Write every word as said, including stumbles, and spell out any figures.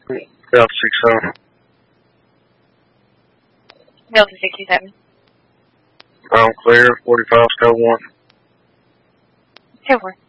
Delta six seven. Delta sixty-seven. I'm clear, forty-five, scale one. Two four.